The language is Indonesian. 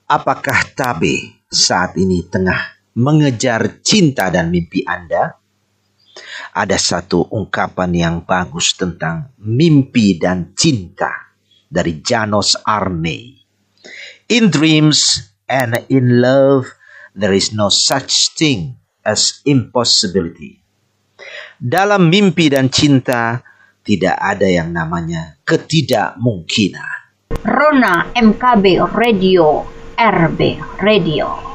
Apakah Tabe saat ini tengah mengejar cinta dan mimpi Anda? Ada satu ungkapan yang bagus tentang mimpi dan cinta dari Janos Arne. In dreams and in love, there is no such thing as impossibility. Dalam mimpi dan cinta, tidak ada yang namanya ketidakmungkinan. Rona MKB Radio, RB Radio.